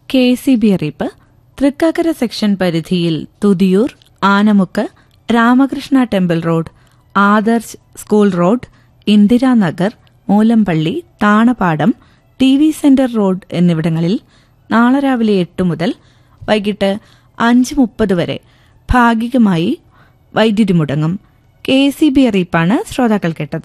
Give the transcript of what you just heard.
KCB അറിയിപ്പ്. Thrikkakara section പരിധിയിൽ Thuthiyoor, Anamukku, Ramakrishna temple road, Adarsh school road, Indiranagar, Moolampilly, Thanapadam, TV centre road എന്നിവിടങ്ങളിൽ നാളെ രാവിലെ 8 മുതൽ വൈകിട്ട് 5:30 വരെ ഭാഗികമായി വൈദ്യുതി മുടങ്ങും. KCB അറിയിപ്പാണ് ശ്രോതാക്കൾ കേട്ടത്.